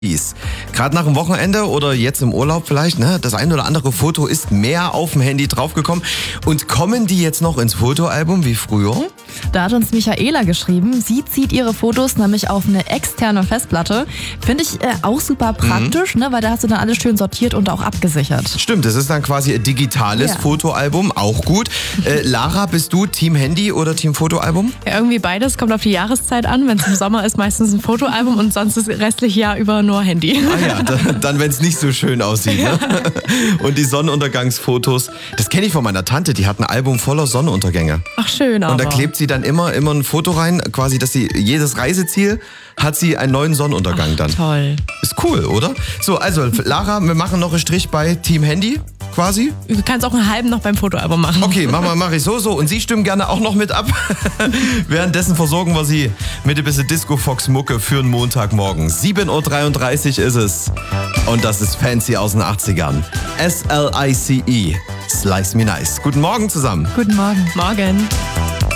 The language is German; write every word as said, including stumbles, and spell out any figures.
Gerade nach dem Wochenende oder jetzt im Urlaub vielleicht, ne, das ein oder andere Foto ist mehr auf dem Handy draufgekommen. Und kommen die jetzt noch ins Fotoalbum wie früher? Da hat uns Michaela geschrieben, sie zieht ihre Fotos nämlich auf eine externe Festplatte. Finde ich äh, auch super praktisch, mhm. ne, weil da hast du dann alles schön sortiert und auch abgesichert. Stimmt, das ist dann quasi ein digitales ja. Fotoalbum, auch gut. Äh, Lara, bist du Team Handy oder Team Fotoalbum? Ja, irgendwie beides, kommt auf die Jahreszeit an. Wenn es im Sommer ist, meistens ein Fotoalbum und sonst das restliche Jahr über nur Handy. Ah ja, dann, dann wenn es nicht so schön aussieht. Ne? Und die Sonnenuntergangsfotos, das kenne ich von meiner Tante, die hat ein Album voller Sonnenuntergänge. Ach schön, aber. Und da klebt sie dann immer, immer ein Foto rein, quasi, dass sie jedes Reiseziel hat sie einen neuen Sonnenuntergang Ach, dann. Toll. Ist cool, oder? So, also Lara, wir machen noch einen Strich bei Team Handy. Quasi? Du kannst auch einen halben noch beim Fotoalbum machen. Okay, mach mal, mach ich so, so. Und Sie stimmen gerne auch noch mit ab. Währenddessen versorgen wir Sie mit ein bisschen Disco-Fox-Mucke für einen Montagmorgen. sieben Uhr dreiunddreißig ist es. Und das ist Fancy aus den achtzigern. S L I C E. Slice Me Nice. Guten Morgen zusammen. Guten Morgen. Morgen.